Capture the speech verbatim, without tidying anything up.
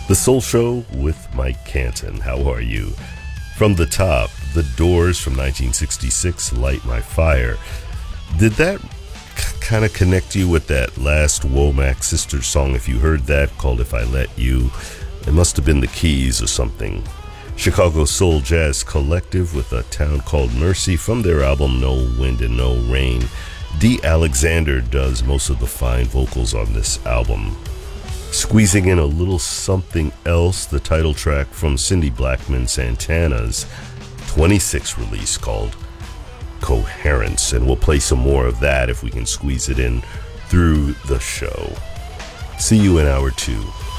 The Soul Show with Mike Canton. How are you? From the top, The Doors from nineteen sixty-six, Light My Fire. Did that c- kind of connect you with that last Womack Sisters song? If you heard that, called If I Let You, it must have been the Keys or something. Chicago Soul Jazz Collective with A Town Called Mercy from their album No Wind and No Rain. Dee Alexander does most of the fine vocals on this album. Squeezing in a little something else, the title track from Cindy Blackman Santana's twenty-six release called Coherence, and we'll play some more of that if we can squeeze it in through the show. See you in hour two.